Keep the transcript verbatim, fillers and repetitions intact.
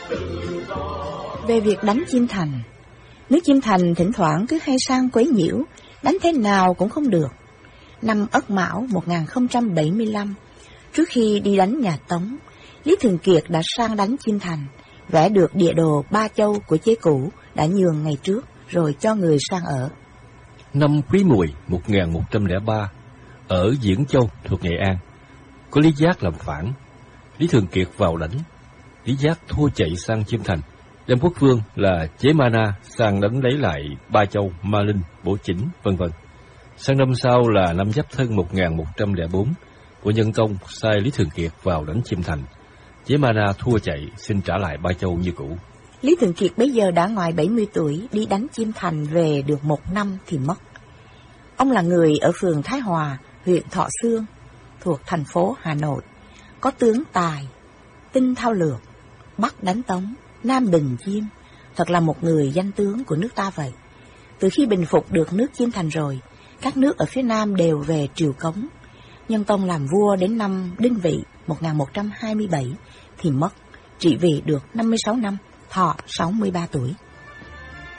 Về việc đánh Chiêm Thành, nước Chiêm Thành thỉnh thoảng cứ hay sang quấy nhiễu, đánh thế nào cũng không được. Năm Ất Mão một nghìn không trăm bảy mươi lăm, trước khi đi đánh nhà Tống, Lý Thường Kiệt đã sang đánh Chiêm Thành, vẽ được địa đồ Ba Châu của chế cũ đã nhường ngày trước, rồi cho người sang ở. Năm Quý Mùi một nghìn một trăm lẻ ba, ở Diễn Châu thuộc Nghệ An, có Lý Giác làm phản, Lý Thường Kiệt vào đánh, Lý Giác thua chạy sang Chiêm Thành, đem quốc vương là Chế Ma Na sang đánh lấy lại Ba Châu, Ma Linh, Bổ Chỉnh, vân vân. Sang năm sau là năm Giáp Thân một nghìn một trăm lẻ bốn, của Nhân Tông sai Lý Thường Kiệt vào đánh Chiêm Thành, Chế Ma Na thua chạy, xin trả lại Ba Châu như cũ. Lý Thường Kiệt bấy giờ đã ngoài bảy mươi tuổi, đi đánh Chiêm Thành về được một năm thì mất. Ông là người ở phường Thái Hòa, huyện Thọ Xương, thuộc thành phố Hà Nội, có tướng tài, tinh thao lược, Bắc đánh Tống, Nam bình Chiêm, thật là một người danh tướng của nước ta vậy. Từ khi bình phục được nước Chiêm Thành rồi, các nước ở phía Nam đều về triều cống. Nhân Tông làm vua đến năm Đinh Vị một nghìn một trăm hai mươi bảy thì mất, trị vì được năm mươi sáu năm, thọ sáu mươi ba tuổi.